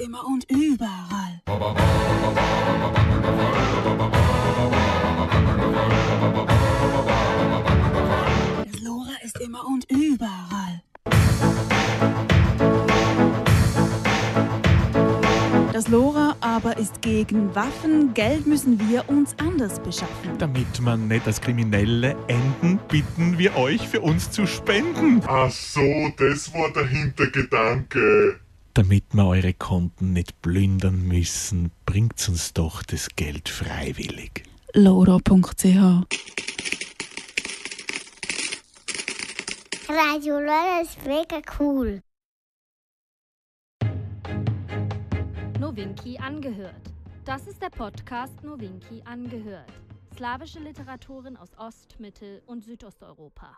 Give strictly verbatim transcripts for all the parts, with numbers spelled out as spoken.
immer und überall. Das Lora ist immer und überall. Das Lora aber ist gegen Waffen. Geld müssen wir uns anders beschaffen. Damit man nicht als Kriminelle enden, bitten wir euch, für uns zu spenden. Ach so, das war der Hintergedanke. Damit wir eure Konten nicht plündern müssen, bringt uns doch das Geld freiwillig. lora punkt c h Radio Lora ist mega cool. Nowinki angehört. Das ist der Podcast Nowinki angehört. Slawische Literaturen aus Ost-, Mittel- und Südosteuropa.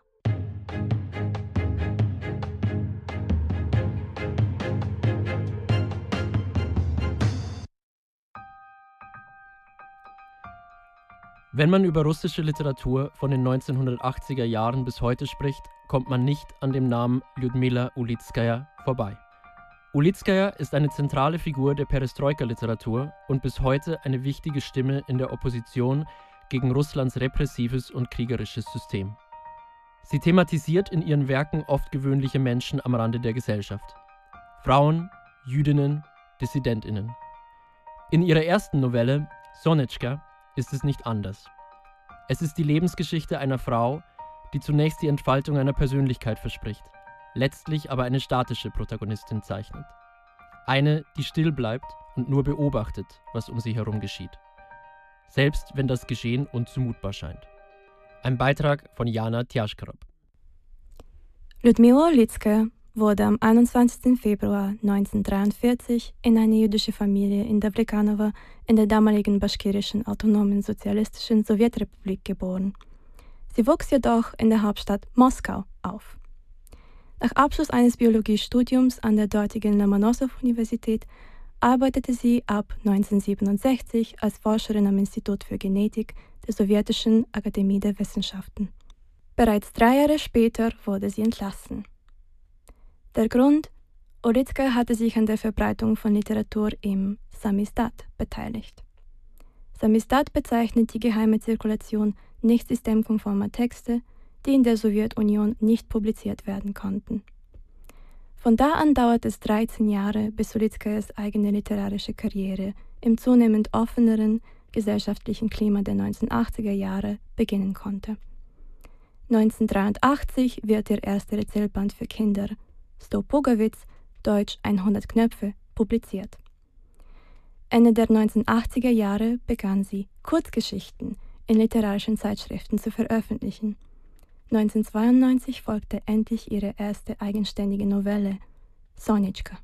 Wenn man über russische Literatur von den neunzehnhundertachtziger Jahren bis heute spricht, kommt man nicht an dem Namen Ljudmila Ulitskaja vorbei. Ulitskaja ist eine zentrale Figur der Perestroika-Literatur und bis heute eine wichtige Stimme in der Opposition gegen Russlands repressives und kriegerisches System. Sie thematisiert in ihren Werken oft gewöhnliche Menschen am Rande der Gesellschaft. Frauen, Jüdinnen, DissidentInnen. In ihrer ersten Novelle, Sonetschka, ist es nicht anders. Es ist die Lebensgeschichte einer Frau, die zunächst die Entfaltung einer Persönlichkeit verspricht, letztlich aber eine statische Protagonistin zeichnet. Eine, die still bleibt und nur beobachtet, was um sie herum geschieht. Selbst wenn das Geschehen unzumutbar scheint. Ein Beitrag von Jana Tjaschkarab. Ljudmila Ulitskaja wurde am einundzwanzigsten Februar neunzehnhundertdreiundvierzig in eine jüdische Familie in Davlekanovo in der damaligen baschkirischen autonomen sozialistischen Sowjetrepublik geboren. Sie wuchs jedoch in der Hauptstadt Moskau auf. Nach Abschluss eines Biologiestudiums an der dortigen Lomonossow-Universität arbeitete sie ab neunzehnhundertsiebenundsechzig als Forscherin am Institut für Genetik der Sowjetischen Akademie der Wissenschaften. Bereits drei Jahre später wurde sie entlassen. Der Grund: Ulitskaja hatte sich an der Verbreitung von Literatur im Samizdat beteiligt. Samizdat bezeichnet die geheime Zirkulation nicht systemkonformer Texte, die in der Sowjetunion nicht publiziert werden konnten. Von da an dauert es dreizehn Jahre, bis Ulitskajas eigene literarische Karriere im zunehmend offeneren gesellschaftlichen Klima der neunzehnhundertachtziger Jahre beginnen konnte. neunzehnhundertdreiundachtzig wird ihr erster Erzählband für Kinder, Sto Pugavits, deutsch hundert Knöpfe, publiziert. Ende der neunzehnhundertachtziger Jahre begann sie, Kurzgeschichten in literarischen Zeitschriften zu veröffentlichen. neunzehnhundertzweiundneunzig folgte endlich ihre erste eigenständige Novelle, Sonetschka.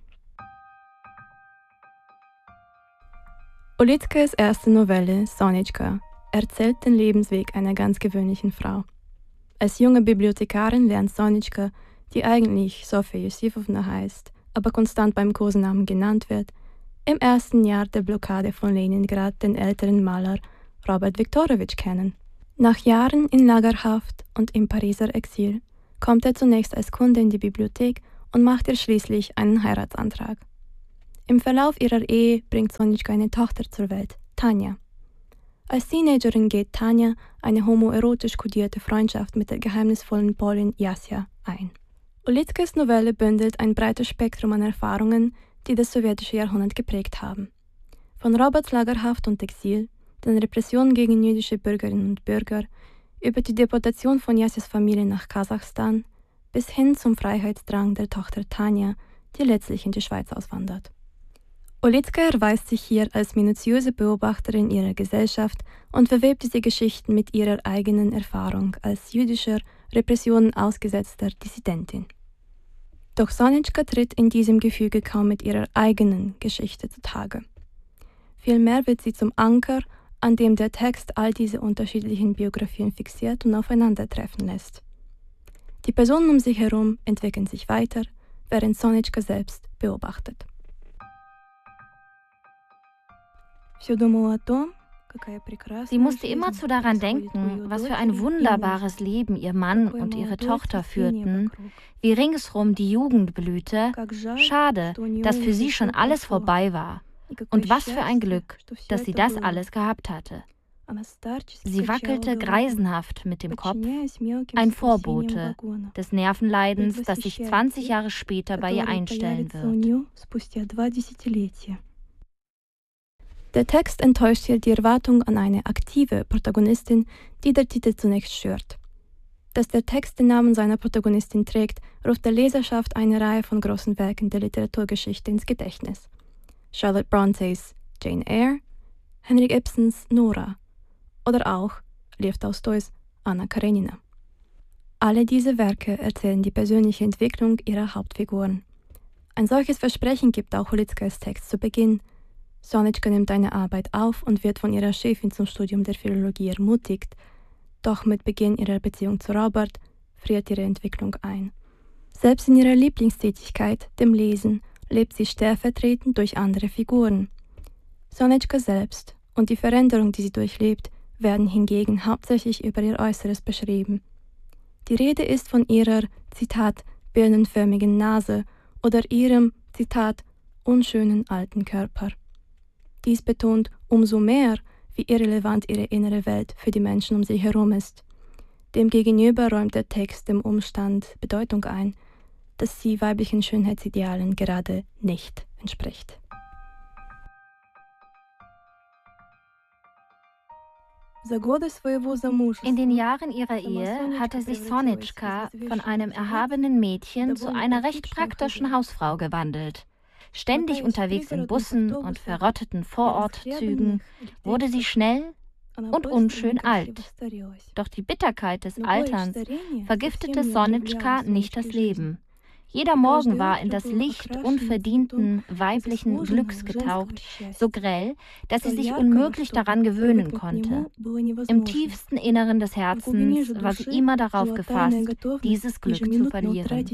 Ulitskajas erste Novelle, Sonetschka, erzählt den Lebensweg einer ganz gewöhnlichen Frau. Als junge Bibliothekarin lernt Sonetschka, die eigentlich Sofia Josifowna heißt, aber konstant beim Kosenamen genannt wird, im ersten Jahr der Blockade von Leningrad den älteren Maler Robert Viktorowitsch kennen. Nach Jahren in Lagerhaft und im Pariser Exil kommt er zunächst als Kunde in die Bibliothek und macht ihr schließlich einen Heiratsantrag. Im Verlauf ihrer Ehe bringt Sonetschka eine Tochter zur Welt, Tanja. Als Teenagerin geht Tanja eine homoerotisch kodierte Freundschaft mit der geheimnisvollen Polin Jasja ein. Ulitskajas Novelle bündelt ein breites Spektrum an Erfahrungen, die das sowjetische Jahrhundert geprägt haben. Von Roberts Lagerhaft und Exil, den Repressionen gegen jüdische Bürgerinnen und Bürger, über die Deportation von Jasjas Familie nach Kasachstan, bis hin zum Freiheitsdrang der Tochter Tanja, die letztlich in die Schweiz auswandert. Ulitskaja erweist sich hier als minutiöse Beobachterin ihrer Gesellschaft und verwebt diese Geschichten mit ihrer eigenen Erfahrung als jüdischer, Repressionen ausgesetzter Dissidentin. Doch Sonetschka tritt in diesem Gefüge kaum mit ihrer eigenen Geschichte zutage. Vielmehr wird sie zum Anker, an dem der Text all diese unterschiedlichen Biografien fixiert und aufeinandertreffen lässt. Die Personen um sich herum entwickeln sich weiter, während Sonetschka selbst beobachtet. Все думала о том, Sie musste immerzu daran denken, was für ein wunderbares Leben ihr Mann und ihre Tochter führten, wie ringsrum die Jugend blühte. Schade, dass für sie schon alles vorbei war. Und was für ein Glück, dass sie das alles gehabt hatte. Sie wackelte greisenhaft mit dem Kopf, ein Vorbote des Nervenleidens, das sich zwanzig Jahre später bei ihr einstellen wird. Der Text enttäuscht hier die Erwartung an eine aktive Protagonistin, die der Titel zunächst schürt. Dass der Text den Namen seiner Protagonistin trägt, ruft der Leserschaft eine Reihe von großen Werken der Literaturgeschichte ins Gedächtnis. Charlotte Brontes Jane Eyre, Henrik Ibsens Nora oder auch Lev Tolstois Anna Karenina. Alle diese Werke erzählen die persönliche Entwicklung ihrer Hauptfiguren. Ein solches Versprechen gibt auch Ulitskajas Text zu Beginn. Sonitschka nimmt eine Arbeit auf und wird von ihrer Chefin zum Studium der Philologie ermutigt, doch mit Beginn ihrer Beziehung zu Robert friert ihre Entwicklung ein. Selbst in ihrer Lieblingstätigkeit, dem Lesen, lebt sie stellvertretend durch andere Figuren. Sonitschka selbst und die Veränderung, die sie durchlebt, werden hingegen hauptsächlich über ihr Äußeres beschrieben. Die Rede ist von ihrer, Zitat, birnenförmigen Nase oder ihrem, Zitat, unschönen alten Körper. Dies betont umso mehr, wie irrelevant ihre innere Welt für die Menschen um sie herum ist. Demgegenüber räumt der Text dem Umstand Bedeutung ein, dass sie weiblichen Schönheitsidealen gerade nicht entspricht. In den Jahren ihrer Ehe hatte sich Sonitschka von einem erhabenen Mädchen zu einer recht praktischen Hausfrau gewandelt. Ständig unterwegs in Bussen und verrotteten Vorortzügen wurde sie schnell und unschön alt. Doch die Bitterkeit des Alterns vergiftete Sonitschka nicht das Leben. Jeder Morgen war in das Licht unverdienten weiblichen Glücks getaucht, so grell, dass sie sich unmöglich daran gewöhnen konnte. Im tiefsten Inneren des Herzens war sie immer darauf gefasst, dieses Glück zu verlieren.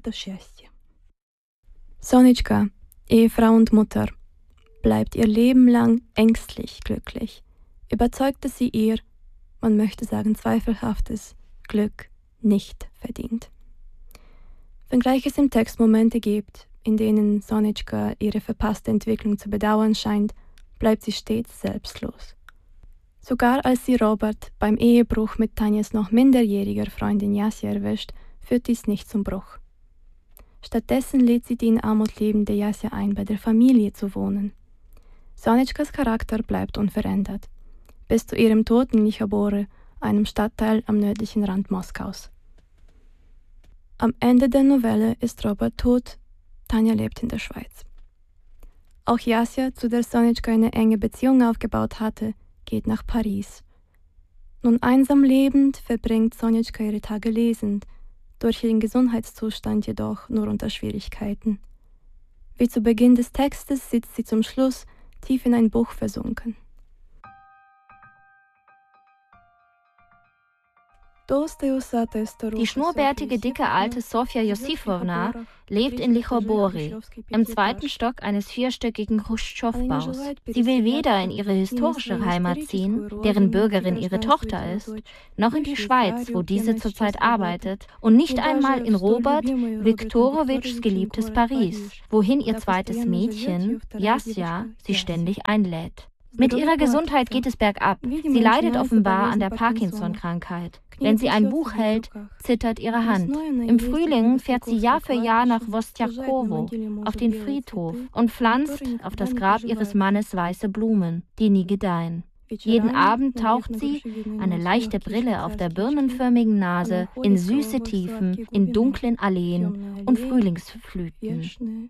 Sonitschka, Ehefrau und Mutter, bleibt ihr Leben lang ängstlich glücklich, überzeugt, dass sie ihr, man möchte sagen zweifelhaftes, Glück nicht verdient. Wenngleich es im Text Momente gibt, in denen Sonitschka ihre verpasste Entwicklung zu bedauern scheint, bleibt sie stets selbstlos. Sogar als sie Robert beim Ehebruch mit Tanjas noch minderjähriger Freundin Jasja erwischt, führt dies nicht zum Bruch. Stattdessen lädt sie die in Armut lebende Jasja ein, bei der Familie zu wohnen. Sonitschkas Charakter bleibt unverändert, bis zu ihrem Tod in Lichabore, einem Stadtteil am nördlichen Rand Moskaus. Am Ende der Novelle ist Robert tot, Tanja lebt in der Schweiz. Auch Jasja, zu der Sonitschka eine enge Beziehung aufgebaut hatte, geht nach Paris. Nun einsam lebend verbringt Sonitschka ihre Tage lesend, durch ihren Gesundheitszustand jedoch nur unter Schwierigkeiten. Wie zu Beginn des Textes sitzt sie zum Schluss tief in ein Buch versunken. Die schnurrbärtige, dicke alte Sofja Josifowna lebt in Lichabore, im zweiten Stock eines vierstöckigen Chruschtschow-Baus. Sie will weder in ihre historische Heimat ziehen, deren Bürgerin ihre Tochter ist, noch in die Schweiz, wo diese zurzeit arbeitet, und nicht einmal in Robert Viktorowitschs geliebtes Paris, wohin ihr zweites Mädchen, Jasja, sie ständig einlädt. Mit ihrer Gesundheit geht es bergab. Sie leidet offenbar an der Parkinson-Krankheit. Wenn sie ein Buch hält, zittert ihre Hand. Im Frühling fährt sie Jahr für Jahr nach Wostjakowo auf den Friedhof und pflanzt auf das Grab ihres Mannes weiße Blumen, die nie gedeihen. Jeden Abend taucht sie, eine leichte Brille auf der birnenförmigen Nase, in süße Tiefen, in dunklen Alleen und Frühlingsflüten.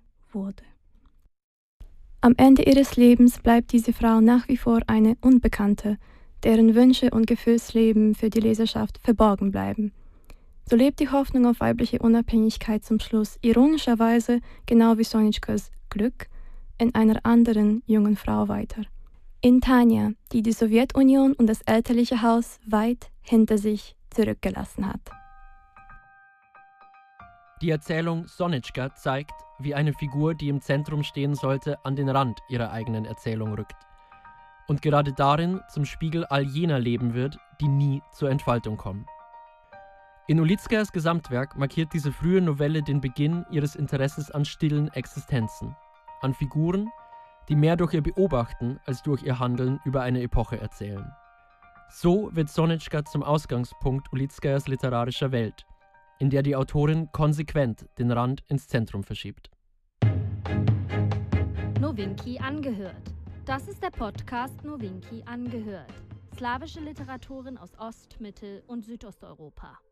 Am Ende ihres Lebens bleibt diese Frau nach wie vor eine Unbekannte, deren Wünsche und Gefühlsleben für die Leserschaft verborgen bleiben. So lebt die Hoffnung auf weibliche Unabhängigkeit zum Schluss ironischerweise, genau wie Sonitschkas Glück, in einer anderen jungen Frau weiter. In Tanja, die die Sowjetunion und das elterliche Haus weit hinter sich zurückgelassen hat. Die Erzählung Sonitschka zeigt, wie eine Figur, die im Zentrum stehen sollte, an den Rand ihrer eigenen Erzählung rückt. und gerade darin zum Spiegel all jener Leben wird, die nie zur Entfaltung kommen. In Ulitskajas Gesamtwerk markiert diese frühe Novelle den Beginn ihres Interesses an stillen Existenzen, an Figuren, die mehr durch ihr Beobachten als durch ihr Handeln über eine Epoche erzählen. So wird Sonetschka zum Ausgangspunkt Ulitskajas literarischer Welt, in der die Autorin konsequent den Rand ins Zentrum verschiebt. Nowinki angehört. Das ist der Podcast Nowinki angehört. Slawische Literaturen aus Ost-, Mittel- und Südosteuropa.